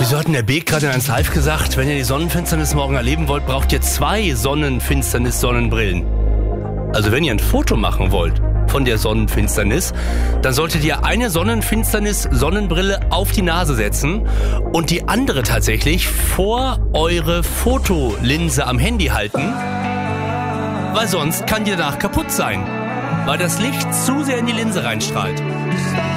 Wieso hat denn der Beek gerade in 1 Live gesagt, wenn ihr die Sonnenfinsternis morgen erleben wollt, braucht ihr 2 Sonnenfinsternis-Sonnenbrillen. Also wenn ihr ein Foto machen wollt von der Sonnenfinsternis, dann solltet ihr eine Sonnenfinsternis-Sonnenbrille auf die Nase setzen und die andere tatsächlich vor eure Fotolinse am Handy halten, weil sonst kann die danach kaputt sein, weil das Licht zu sehr in die Linse reinstrahlt.